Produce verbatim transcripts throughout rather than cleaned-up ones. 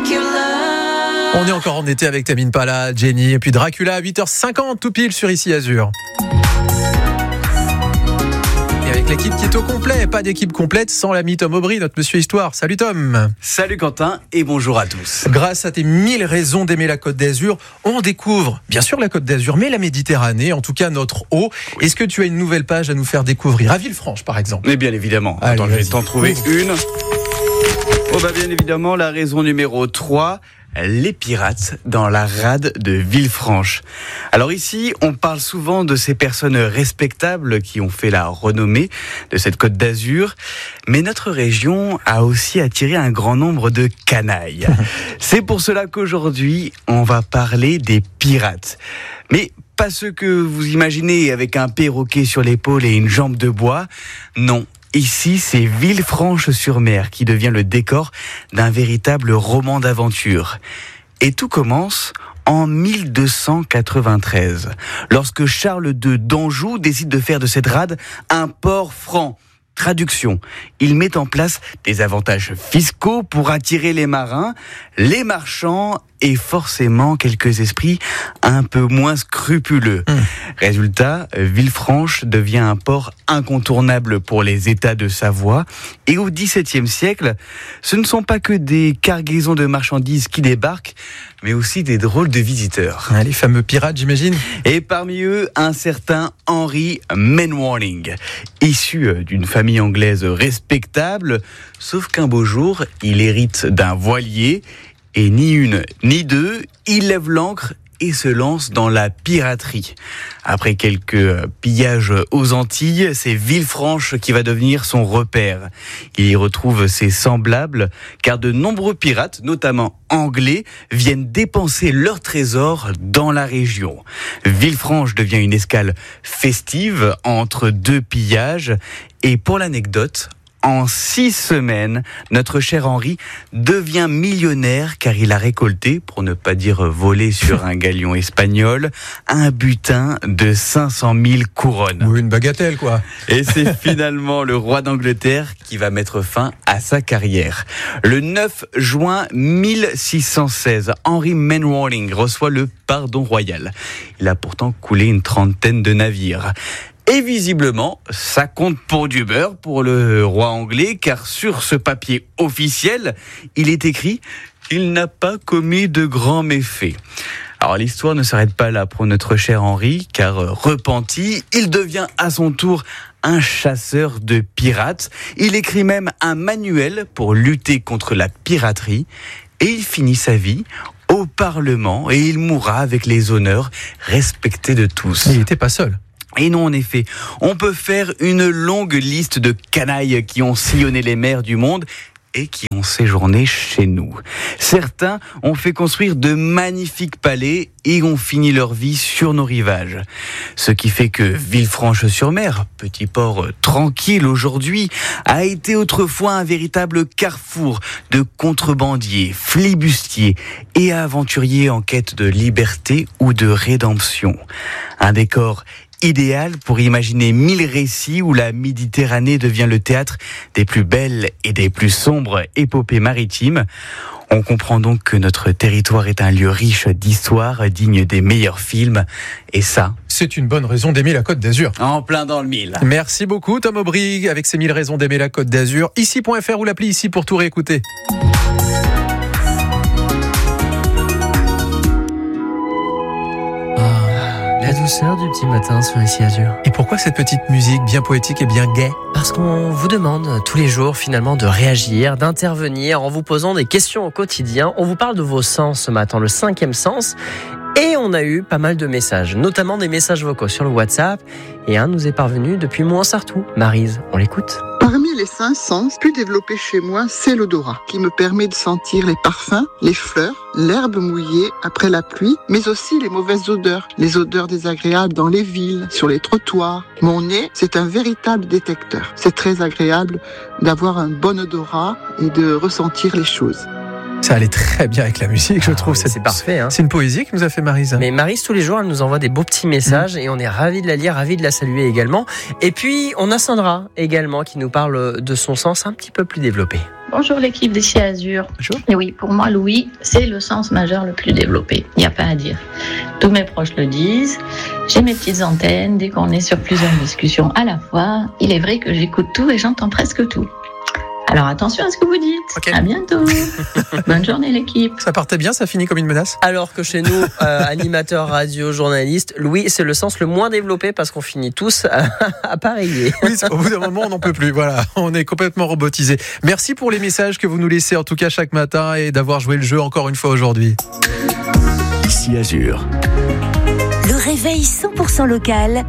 On est encore en été avec Tame Impala, Jenny et puis Dracula à huit heures cinquante tout pile sur Ici Azur. Et avec l'équipe qui est au complet, pas d'équipe complète sans l'ami Tom Aubry, notre monsieur Histoire. Salut Tom. Salut Quentin et bonjour à tous. Grâce à tes mille raisons d'aimer la Côte d'Azur, on découvre bien sûr la Côte d'Azur, mais la Méditerranée, en tout cas notre eau. Oui. Est-ce que tu as une nouvelle page à nous faire découvrir à Villefranche par exemple? Mais bien évidemment. Allez, Attends, vas-y. je vais t'en trouver une. Oh bah bien évidemment, la raison numéro trois, les pirates dans la rade de Villefranche. Alors ici, on parle souvent de ces personnes respectables qui ont fait la renommée de cette Côte d'Azur, mais notre région a aussi attiré un grand nombre de canailles. C'est pour cela qu'aujourd'hui, on va parler des pirates. Mais pas ceux que vous imaginez avec un perroquet sur l'épaule et une jambe de bois, non. Ici, c'est Villefranche-sur-Mer qui devient le décor d'un véritable roman d'aventure. Et tout commence en mille deux cent quatre-vingt-treize, lorsque Charles deux d'Anjou décide de faire de cette rade un port franc. Traduction, il met en place des avantages fiscaux pour attirer les marins, les marchands et forcément quelques esprits un peu moins scrupuleux. Mmh. Résultat, Villefranche devient un port incontournable pour les États de Savoie. Et au dix-septième siècle, ce ne sont pas que des cargaisons de marchandises qui débarquent, mais aussi des drôles de visiteurs. Ah, les fameux pirates, j'imagine. Et parmi eux, un certain Henry Mainwaring, issu d'une famille anglaise respectable, sauf qu'un beau jour, il hérite d'un voilier, et ni une ni deux, il lève l'ancre et se lance dans la piraterie. Après quelques pillages aux Antilles, c'est Villefranche qui va devenir son repère. Il y retrouve ses semblables, car de nombreux pirates, notamment anglais, viennent dépenser leurs trésors dans la région. Villefranche devient une escale festive entre deux pillages, et pour l'anecdote, en six semaines, notre cher Henri devient millionnaire car il a récolté, pour ne pas dire volé sur un galion espagnol, un butin de cinq cent mille couronnes. Ou une bagatelle, quoi. Et c'est finalement le roi d'Angleterre qui va mettre fin à sa carrière. Le neuf juin mille six cent seize, Henry Mainwaring reçoit le pardon royal. Il a pourtant coulé une trentaine de navires. Et visiblement, ça compte pour du beurre pour le roi anglais, car sur ce papier officiel, il est écrit « Il n'a pas commis de grands méfaits ». Alors l'histoire ne s'arrête pas là pour notre cher Henri, car repenti, il devient à son tour un chasseur de pirates. Il écrit même un manuel pour lutter contre la piraterie, et il finit sa vie au Parlement, et il mourra avec les honneurs respectés de tous. Il n'était pas seul. Et non, en effet, on peut faire une longue liste de canailles qui ont sillonné les mers du monde et qui ont séjourné chez nous. Certains ont fait construire de magnifiques palais et ont fini leur vie sur nos rivages. Ce qui fait que Villefranche-sur-Mer, petit port tranquille aujourd'hui, a été autrefois un véritable carrefour de contrebandiers, flibustiers et aventuriers en quête de liberté ou de rédemption. Un décor idéal pour imaginer mille récits où la Méditerranée devient le théâtre des plus belles et des plus sombres épopées maritimes. On comprend donc que notre territoire est un lieu riche d'histoire, digne des meilleurs films. Et ça, c'est une bonne raison d'aimer la Côte d'Azur. En plein dans le mille. Merci beaucoup Tom Aubry avec ses mille raisons d'aimer la Côte d'Azur. Ici point F R ou l'appli Ici pour tout réécouter. La douceur du petit matin sur Ici Azur. Et pourquoi cette petite musique bien poétique et bien gaie? Parce qu'on vous demande tous les jours finalement de réagir, d'intervenir en vous posant des questions au quotidien. On vous parle de vos sens ce matin, le cinquième sens. Et on a eu pas mal de messages, notamment des messages vocaux sur le WhatsApp. Et un nous est parvenu depuis Mouansartou. Maryse, on l'écoute. Parmi les cinq sens plus développés chez moi, c'est l'odorat, qui me permet de sentir les parfums, les fleurs, l'herbe mouillée après la pluie, mais aussi les mauvaises odeurs, les odeurs désagréables dans les villes, sur les trottoirs. Mon nez, c'est un véritable détecteur. C'est très agréable d'avoir un bon odorat et de ressentir les choses. Ça allait très bien avec la musique, je Ah, trouve. c'est parfait. Hein. C'est une poésie que nous a fait Maryse. Mais Maryse, tous les jours, elle nous envoie des beaux petits messages mmh. et on est ravis de la lire, ravis de la saluer également. Et puis, on a Sandra également qui nous parle de son sens un petit peu plus développé. Bonjour l'équipe d'Ici Azur. Bonjour. Et oui, pour moi, l'ouïe, c'est le sens majeur le plus développé. Il n'y a pas à dire. Tous mes proches le disent. J'ai mes petites antennes. Dès qu'on est sur plusieurs discussions à la fois, il est vrai que j'écoute tout et j'entends presque tout. Alors attention à ce que vous dites. Okay. À bientôt. Bonne journée l'équipe. Ça partait bien, ça finit comme une menace. Alors que chez nous, euh, animateurs, radio, journalistes, Louis, c'est le sens le moins développé parce qu'on finit tous à, à pareiller. Oui, au bout d'un moment, on n'en peut plus. Voilà, on est complètement robotisé. Merci pour les messages que vous nous laissez en tout cas chaque matin et d'avoir joué le jeu encore une fois aujourd'hui. Ici Azur. Le réveil cent pour cent local.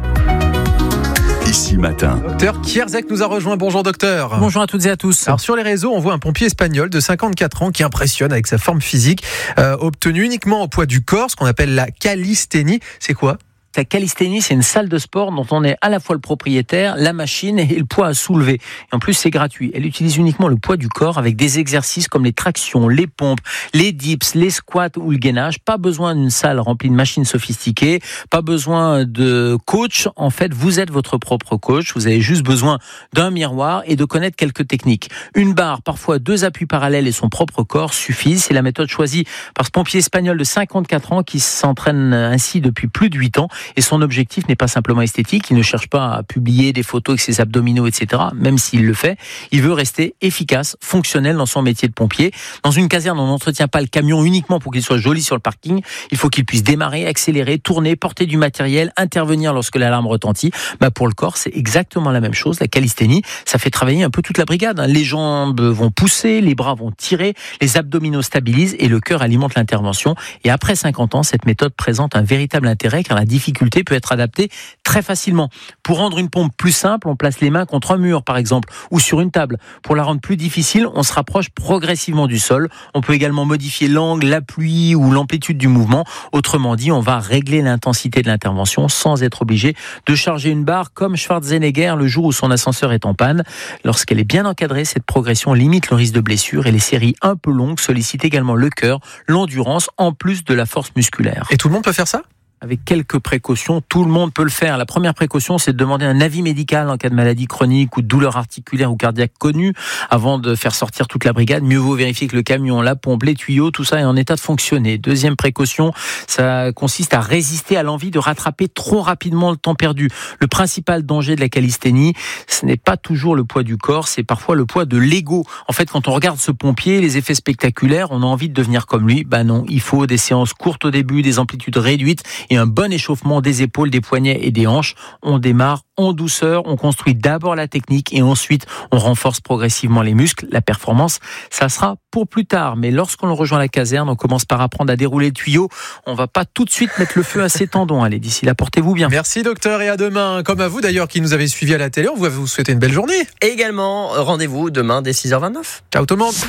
Ici matin. Docteur Kierzek nous a rejoint. Bonjour docteur. Bonjour à toutes et à tous. Alors sur les réseaux, on voit un pompier espagnol de cinquante-quatre ans qui impressionne avec sa forme physique, euh, obtenue uniquement au poids du corps, ce qu'on appelle la calisthénie. C'est quoi ? La calisthénie, c'est une salle de sport dont on est à la fois le propriétaire, la machine et le poids à soulever. Et en plus, c'est gratuit. Elle utilise uniquement le poids du corps avec des exercices comme les tractions, les pompes, les dips, les squats ou le gainage. Pas besoin d'une salle remplie de machines sophistiquées, pas besoin de coach. En fait, vous êtes votre propre coach. Vous avez juste besoin d'un miroir et de connaître quelques techniques. Une barre, parfois deux appuis parallèles et son propre corps suffisent. C'est la méthode choisie par ce pompier espagnol de cinquante-quatre ans qui s'entraîne ainsi depuis plus de huit ans. Et son objectif n'est pas simplement esthétique, il ne cherche pas à publier des photos avec ses abdominaux, et cetera, même s'il le fait. Il veut rester efficace, fonctionnel dans son métier de pompier. Dans une caserne, on n'entretient pas le camion uniquement pour qu'il soit joli sur le parking. Il faut qu'il puisse démarrer, accélérer, tourner, porter du matériel, intervenir lorsque l'alarme retentit. Bah pour le corps, c'est exactement la même chose. La calisthénie, ça fait travailler un peu toute la brigade. Les jambes vont pousser, les bras vont tirer, les abdominaux stabilisent et le cœur alimente l'intervention. Et après cinquante ans, cette méthode présente un véritable intérêt car la difficulté peut être adaptée très facilement. Pour rendre une pompe plus simple, on place les mains contre un mur, par exemple, ou sur une table. Pour la rendre plus difficile, on se rapproche progressivement du sol. On peut également modifier l'angle, l'appui ou l'amplitude du mouvement. Autrement dit, on va régler l'intensité de l'intervention sans être obligé de charger une barre comme Schwarzenegger le jour où son ascenseur est en panne. Lorsqu'elle est bien encadrée, cette progression limite le risque de blessure et les séries un peu longues sollicitent également le cœur, l'endurance, en plus de la force musculaire. Et tout le monde peut faire ça ? Avec quelques précautions, tout le monde peut le faire. La première précaution, c'est de demander un avis médical en cas de maladie chronique ou de douleur articulaire ou cardiaque connue avant de faire sortir toute la brigade. Mieux vaut vérifier que le camion, la pompe, les tuyaux, tout ça est en état de fonctionner. Deuxième précaution, ça consiste à résister à l'envie de rattraper trop rapidement le temps perdu. Le principal danger de la calisthénie, ce n'est pas toujours le poids du corps, c'est parfois le poids de l'ego. En fait, quand on regarde ce pompier, les effets spectaculaires, on a envie de devenir comme lui. Ben non, il faut des séances courtes au début, des amplitudes réduites et un bon échauffement des épaules, des poignets et des hanches. On démarre en douceur, on construit d'abord la technique et ensuite on renforce progressivement les muscles. La performance, ça sera pour plus tard. Mais lorsqu'on rejoint la caserne, on commence par apprendre à dérouler le tuyau. On va pas tout de suite mettre le feu à ses tendons. Allez, d'ici là, portez-vous bien. Merci docteur et à demain. Comme à vous d'ailleurs qui nous avez suivis à la télé, on va vous souhaiter une belle journée. Et également, rendez-vous demain dès six heures vingt-neuf. Ciao tout le monde.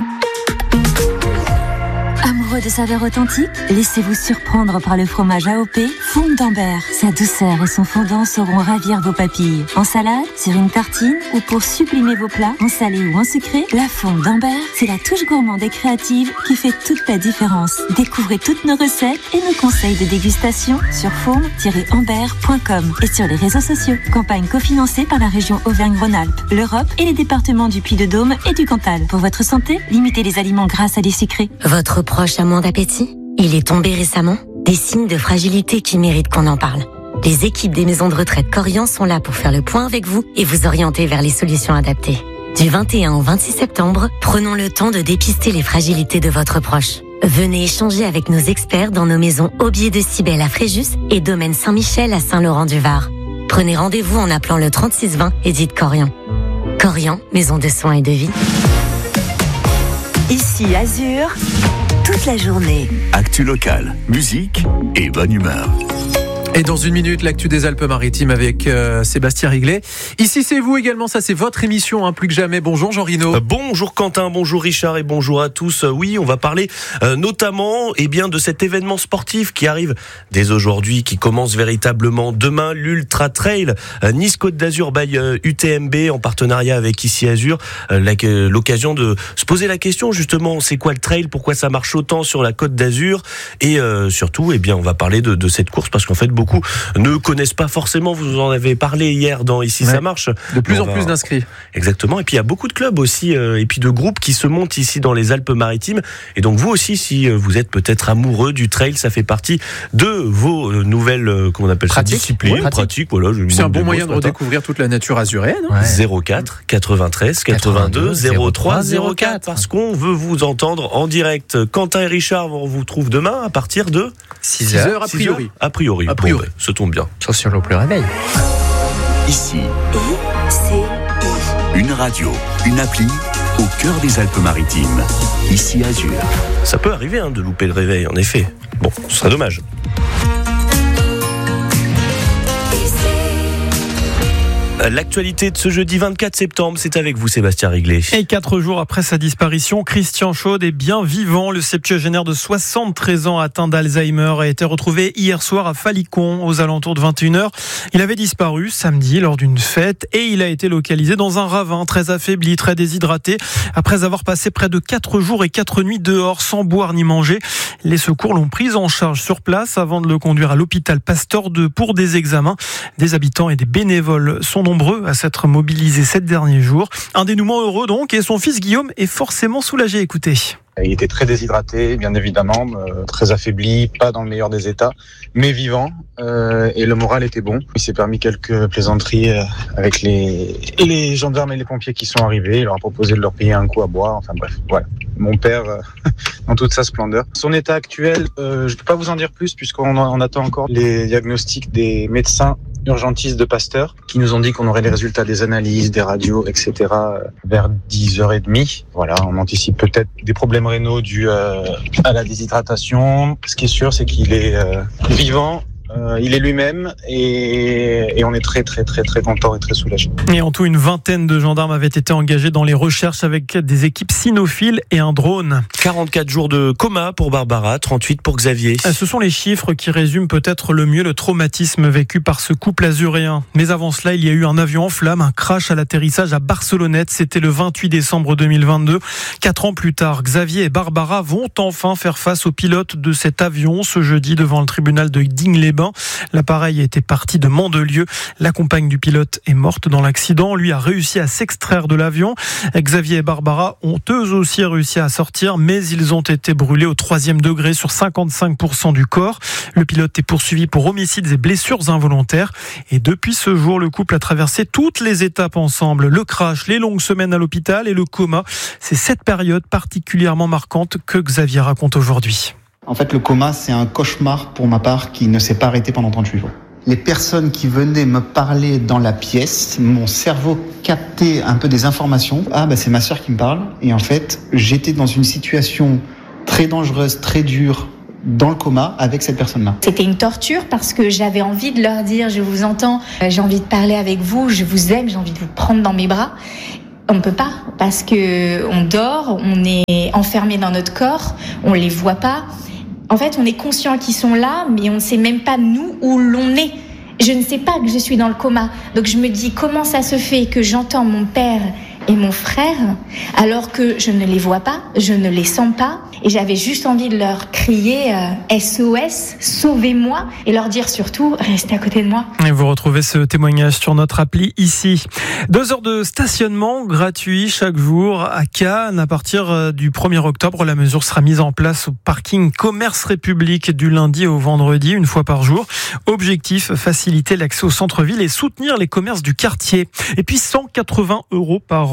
Amoureux de saveurs authentiques, laissez-vous surprendre par le fromage A O P Fond d'Ambert. Sa douceur et son fondant sauront ravir vos papilles. En salade, sur une tartine ou pour sublimer vos plats, en salé ou en sucré, la Fond d'Ambert, c'est la touche gourmande et créative qui fait toute la différence. Découvrez toutes nos recettes et nos conseils de dégustation sur fond tiret ambert point com et sur les réseaux sociaux. Campagne cofinancée par la région Auvergne-Rhône-Alpes, l'Europe et les départements du Puy-de-Dôme et du Cantal. Pour votre santé, limitez les aliments gras à les sucrés. Votre proche a moins d'appétit? Il est tombé récemment? Des signes de fragilité qui méritent qu'on en parle. Les équipes des maisons de retraite Corian sont là pour faire le point avec vous et vous orienter vers les solutions adaptées. Du vingt et un au vingt-six septembre, prenons le temps de dépister les fragilités de votre proche. Venez échanger avec nos experts dans nos maisons Aubier de Cybèle à Fréjus et Domaine Saint-Michel à Saint-Laurent-du-Var. Prenez rendez-vous en appelant le trente-six vingt et dites Corian. Corian, maison de soins et de vie. Ici Azur, toute la journée. Actu locale, musique et bonne humeur. Et dans une minute, l'actu des Alpes-Maritimes avec euh, Sébastien Riglet. Ici, c'est vous également, ça c'est votre émission, hein, plus que jamais. Bonjour Jean Rino. Euh, bonjour Quentin, bonjour Richard et bonjour à tous. Euh, oui, on va parler euh, notamment eh bien, de cet événement sportif qui arrive dès aujourd'hui, qui commence véritablement demain, l'Ultra Trail euh, Nice-Côte d'Azur by euh, U T M B en partenariat avec Ici Azur. Euh, la, euh, l'occasion de se poser la question justement, c'est quoi le trail, pourquoi ça marche autant sur la Côte d'Azur et euh, surtout, eh bien, on va parler de, de cette course parce qu'en fait, beaucoup ne connaissent pas forcément, vous en avez parlé hier dans Ici ouais. ça marche. De plus on en va... plus d'inscrits. Exactement, et puis il y a beaucoup de clubs aussi, euh, et puis de groupes qui se montent ici dans les Alpes-Maritimes, et donc vous aussi, si vous êtes peut-être amoureux du trail, ça fait partie de vos euh, nouvelles, euh, comment on appelle pratique. ça, disciplines, ouais, pratiques, voilà. Je C'est un bon moyen de redécouvrir toute la nature azuréenne. Ouais. zéro quatre quatre-vingt-treize quatre-vingt-deux zéro trois zéro quatre, parce qu'on veut vous entendre en direct. Quentin et Richard, on vous trouve demain à partir de six heures a priori. A priori, a priori. Bon, ça tombe bien. Sauf sur le plus réveil. Ici, une radio, une appli au cœur des Alpes-Maritimes. Ici Azur. Ça peut arriver hein, de louper le réveil, en effet. Bon, ce serait dommage. L'actualité de ce jeudi vingt-quatre septembre, c'est avec vous Sébastien Riglet. Et quatre jours après sa disparition, Christian Chaude est bien vivant. Le septuagénaire de soixante-treize ans atteint d'Alzheimer a été retrouvé hier soir à Falicon aux alentours de vingt et une heures. Il avait disparu samedi lors d'une fête et il a été localisé dans un ravin très affaibli, très déshydraté. Après avoir passé près de quatre jours et quatre nuits dehors sans boire ni manger, les secours l'ont pris en charge sur place avant de le conduire à l'hôpital Pasteur deux pour des examens. Des habitants et des bénévoles sont nombreux à s'être mobilisés ces derniers jours. Un dénouement heureux donc, et son fils Guillaume est forcément soulagé. Écoutez. Il était très déshydraté, bien évidemment, euh, très affaibli, pas dans le meilleur des états, mais vivant, euh, et le moral était bon. Il s'est permis quelques plaisanteries euh, avec les, les gendarmes et les pompiers qui sont arrivés. Il leur a proposé de leur payer un coup à boire, enfin bref, voilà. Mon père, euh, dans toute sa splendeur. Son état actuel, euh, je ne peux pas vous en dire plus, puisqu'on on attend encore les diagnostics des médecins urgentistes de Pasteur, qui nous ont dit qu'on aurait les résultats des analyses, des radios, et cetera vers dix heures trente. Voilà, on anticipe peut-être des problèmes rénaux dus euh, à la déshydratation. Ce qui est sûr, c'est qu'il est euh, vivant. Euh, il est lui-même et, et on est très très très très content et très soulagé. Et en tout, une vingtaine de gendarmes avaient été engagés dans les recherches avec des équipes cynophiles et un drone. quarante-quatre jours de coma pour Barbara, trente-huit pour Xavier. Ce sont les chiffres qui résument peut-être le mieux le traumatisme vécu par ce couple azuréen. Mais avant cela, il y a eu un avion en flammes, un crash à l'atterrissage à Barcelonnette. C'était le vingt-huit décembre deux mille vingt-deux. Quatre ans plus tard, Xavier et Barbara vont enfin faire face au pilote de cet avion ce jeudi devant le tribunal de Digne-les-Bains. L'appareil était parti de Mandelieu. La compagne du pilote est morte dans l'accident. Lui a réussi à s'extraire de l'avion. Xavier et Barbara ont eux aussi réussi à sortir, mais ils ont été brûlés au troisième degré sur cinquante-cinq pour cent du corps. Le pilote est poursuivi pour homicides et blessures involontaires. Et depuis ce jour, le couple a traversé toutes les étapes ensemble. Le crash, les longues semaines à l'hôpital et le coma. C'est cette période particulièrement marquante que Xavier raconte aujourd'hui. En fait, le coma, c'est un cauchemar pour ma part qui ne s'est pas arrêté pendant trente-huit jours. Les personnes qui venaient me parler dans la pièce, mon cerveau captait un peu des informations. Ah, bah, c'est ma sœur qui me parle. Et en fait, j'étais dans une situation très dangereuse, très dure, dans le coma avec cette personne-là. C'était une torture parce que j'avais envie de leur dire, je vous entends, j'ai envie de parler avec vous, je vous aime, j'ai envie de vous prendre dans mes bras. On ne peut pas parce que on dort, on est enfermé dans notre corps, on les voit pas. En fait, on est conscient qu'ils sont là, mais on ne sait même pas, nous, où l'on est. Je ne sais pas que je suis dans le coma. Donc je me dis, comment ça se fait que j'entends mon père et mon frère, alors que je ne les vois pas, je ne les sens pas, et j'avais juste envie de leur crier euh, S O S, sauvez-moi, et leur dire surtout, restez à côté de moi. Et vous retrouvez ce témoignage sur notre appli ici. Deux heures de stationnement gratuit chaque jour à Cannes. À partir du premier octobre, la mesure sera mise en place au parking Commerce République du lundi au vendredi, une fois par jour. Objectif, faciliter l'accès au centre-ville et soutenir les commerces du quartier. Et puis cent quatre-vingts euros par an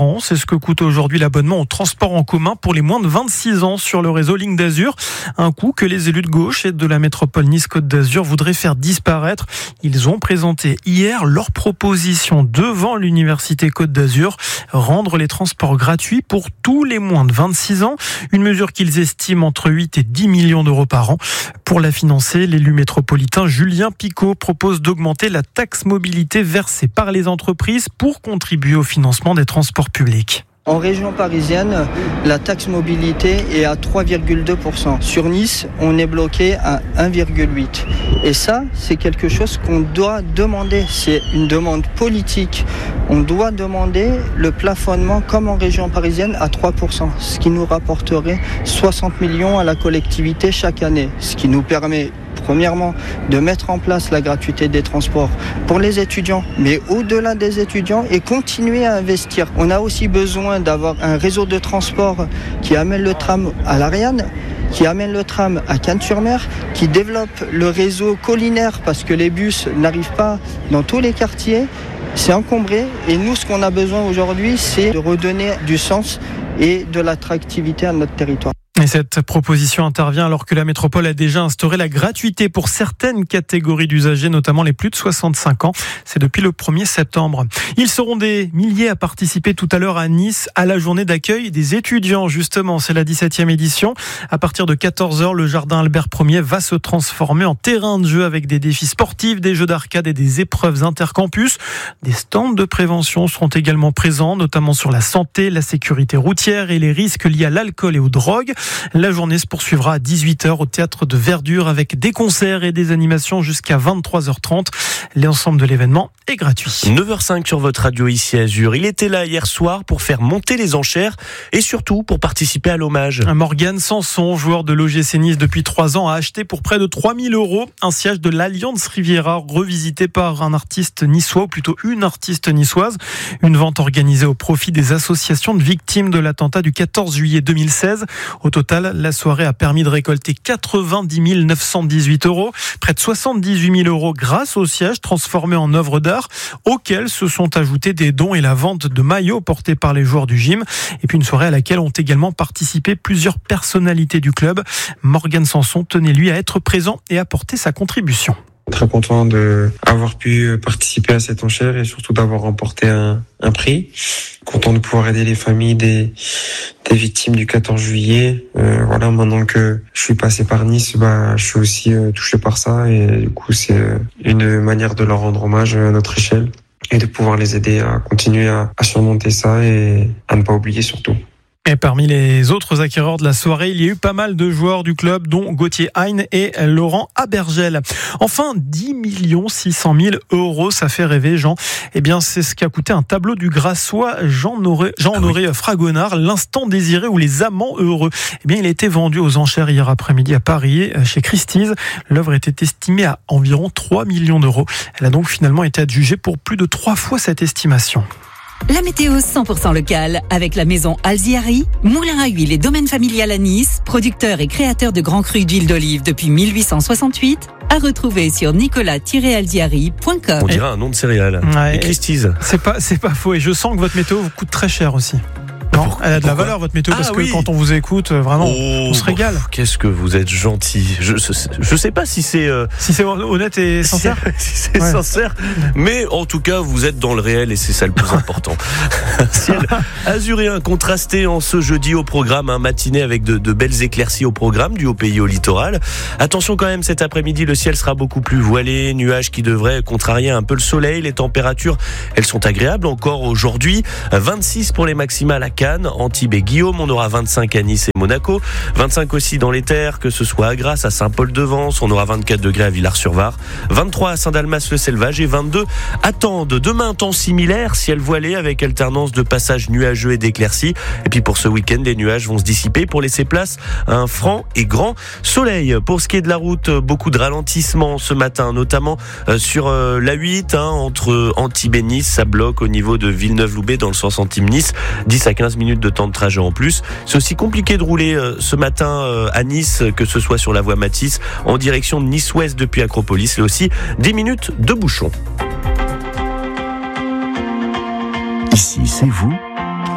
an. C'est ce que coûte aujourd'hui l'abonnement au transport en commun pour les moins de vingt-six ans sur le réseau Ligne d'Azur. Un coût que les élus de gauche et de la métropole Nice-Côte d'Azur voudraient faire disparaître. Ils ont présenté hier leur proposition devant l'Université Côte d'Azur. Rendre les transports gratuits pour tous les moins de vingt-six ans. Une mesure qu'ils estiment entre huit et dix millions d'euros par an. Pour la financer, l'élu métropolitain Julien Picot propose d'augmenter la taxe mobilité versée par les entreprises pour contribuer au financement des transports publics. En région parisienne, la taxe mobilité est à trois virgule deux pour cent. Sur Nice, on est bloqué à un virgule huit pour cent. Et ça, c'est quelque chose qu'on doit demander. C'est une demande politique. On doit demander le plafonnement, comme en région parisienne, à trois pour cent. Ce qui nous rapporterait soixante millions à la collectivité chaque année. Ce qui nous permet... Premièrement, de mettre en place la gratuité des transports pour les étudiants, mais au-delà des étudiants, et continuer à investir. On a aussi besoin d'avoir un réseau de transport qui amène le tram à l'Ariane, qui amène le tram à Cannes-sur-Mer, qui développe le réseau collinaire parce que les bus n'arrivent pas dans tous les quartiers. C'est encombré et nous, ce qu'on a besoin aujourd'hui, c'est de redonner du sens et de l'attractivité à notre territoire. Et cette proposition intervient alors que la métropole a déjà instauré la gratuité pour certaines catégories d'usagers, notamment les plus de soixante-cinq ans. C'est depuis le premier septembre. Ils seront des milliers à participer tout à l'heure à Nice à la journée d'accueil des étudiants. Justement, c'est la dix-septième édition. À partir de quatorze heures, le jardin Albert Ier va se transformer en terrain de jeu avec des défis sportifs, des jeux d'arcade et des épreuves intercampus. Des stands de prévention seront également présents, notamment sur la santé, la sécurité routière et les risques liés à l'alcool et aux drogues. La journée se poursuivra à dix-huit heures au théâtre de Verdure avec des concerts et des animations jusqu'à vingt-trois heures trente. L'ensemble de l'événement est gratuit. neuf heures cinq sur votre radio ici à Azur. Il était là hier soir pour faire monter les enchères et surtout pour participer à l'hommage. Morgane Sanson, joueur de l'O G C Nice depuis trois ans, a acheté pour près de trois mille euros un siège de l'Alliance Riviera revisité par un artiste niçois, ou plutôt une artiste niçoise. Une vente organisée au profit des associations de victimes de l'attentat du quatorze juillet deux mille seize. Au total, la soirée a permis de récolter quatre-vingt-dix mille neuf cent dix-huit euros, près de soixante-dix-huit mille euros grâce au siège transformé en œuvre d'art, auxquels se sont ajoutés des dons et la vente de maillots portés par les joueurs du gym. Et puis une soirée à laquelle ont également participé plusieurs personnalités du club. Morgane Sanson tenait lui à être présent et apporter sa contribution. Très content d'avoir pu participer à cette enchère et surtout d'avoir remporté un, un prix. Content de pouvoir aider les familles des, des victimes du quatorze juillet. Euh, voilà, maintenant que je suis passé par Nice, bah, je suis aussi euh, touché par ça et du coup c'est une manière de leur rendre hommage à notre échelle et de pouvoir les aider à continuer à, à surmonter ça et à ne pas oublier surtout. Et parmi les autres acquéreurs de la soirée, il y a eu pas mal de joueurs du club, dont Gauthier Hein et Laurent Abergel. Enfin, dix millions six cent mille euros, ça fait rêver, Jean. Eh bien, c'est ce qu'a coûté un tableau du Grassois Jean-Honoré, Jean-Honoré ah oui. Fragonard, L'instant désiré ou les amants heureux. Eh bien, il a été vendu aux enchères hier après-midi à Paris, chez Christie's. L'œuvre était estimée à environ trois millions d'euros. Elle a donc finalement été adjugée pour plus de trois fois cette estimation. La météo cent pour cent locale avec la maison Alziari, moulin à huile et domaine familial à Nice, producteur et créateur de grands crus d'huile d'olive depuis mille huit cent soixante-huit, à retrouver sur nicolas tiret alziari point com. On dirait un nom de céréales. Ouais, et Christie's. C'est pas, c'est pas faux et je sens que votre météo vous coûte très cher aussi. Non, Pourquoi elle a de la Pourquoi valeur votre météo ah, parce oui. que quand on vous écoute, vraiment, oh, on se régale. Pff, qu'est-ce que vous êtes gentil. Je, je, je sais pas si c'est euh, si c'est honnête et sincère. Si c'est ouais. sincère, mais en tout cas vous êtes dans le réel et c'est ça le plus important. Ciel azuréen contrasté en ce jeudi au programme, un matinée avec de, de belles éclaircies au programme du haut pays au littoral. Attention quand même, cet après-midi le ciel sera beaucoup plus voilé, nuages qui devraient contrarier un peu le soleil. Les températures, elles sont agréables encore aujourd'hui. vingt-six pour les maximales à Cannes, Antibes et Guillaume. On aura vingt-cinq à Nice et Monaco. vingt-cinq aussi dans les terres, que ce soit à Grasse, à Saint-Paul-de-Vence. On aura vingt-quatre degrés à Villars-sur-Var. vingt-trois à Saint-Dalmas-le-Selvage et vingt-deux à Tende. Demain, temps similaire, ciel voilé avec alternance de passages nuageux et d'éclaircies. Et puis pour ce week-end, les nuages vont se dissiper pour laisser place à un franc et grand soleil. Pour ce qui est de la route, beaucoup de ralentissements ce matin, notamment sur l'A huit, hein, entre Antibes et Nice. Ça bloque au niveau de Villeneuve-Loubet dans le sens Antibes-Nice. dix à quinze minutes de temps de trajet en plus. C'est aussi compliqué de rouler ce matin à Nice, que ce soit sur la voie Matisse en direction de Nice-Ouest depuis Acropolis. Et aussi dix minutes de bouchon. Ici, c'est vous.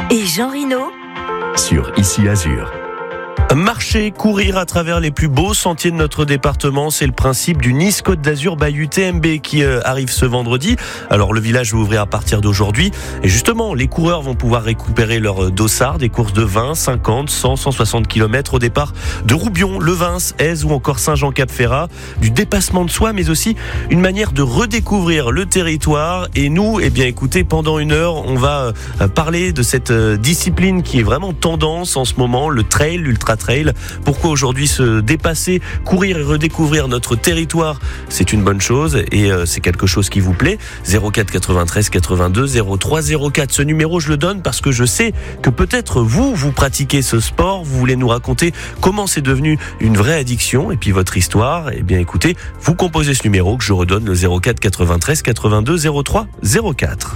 et Jean Rino sur Ici Azur. Marcher, courir à travers les plus beaux sentiers de notre département, c'est le principe du Nice Côte d'Azur by U T M B qui euh, arrive ce vendredi. Alors le village va ouvrir à partir d'aujourd'hui et justement les coureurs vont pouvoir récupérer leur dossard, des courses de vingt, cinquante, cent, cent soixante kilomètres au départ de Roubion, Levins, Aise ou encore Saint-Jean-Cap-Ferrat, du dépassement de soi mais aussi une manière de redécouvrir le territoire. Et nous, eh bien écoutez, pendant une heure, on va euh, parler de cette euh, discipline qui est vraiment tendance en ce moment, le trail, l'ultra trail. Pourquoi aujourd'hui se dépasser, courir et redécouvrir notre territoire, c'est une bonne chose et euh, c'est quelque chose qui vous plaît. zéro quatre quatre-vingt-treize quatre-vingt-deux zéro trois zéro quatre. Ce numéro, je le donne parce que je sais que peut-être vous, vous pratiquez ce sport, vous voulez nous raconter comment c'est devenu une vraie addiction et puis votre histoire. Eh bien écoutez, vous composez ce numéro que je redonne, le zéro quatre quatre-vingt-treize quatre-vingt-deux zéro trois zéro quatre.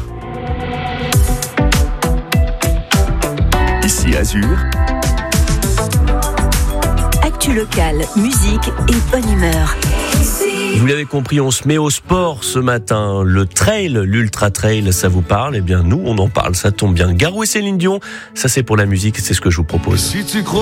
Ici Azur. Actu locale, musique et bonne humeur. Vous l'avez compris, on se met au sport ce matin. Le trail, l'ultra trail, ça vous parle? Eh bien nous, on en parle, ça tombe bien. Garou et Céline Dion, ça c'est pour la musique, c'est ce que je vous propose. Si tu crois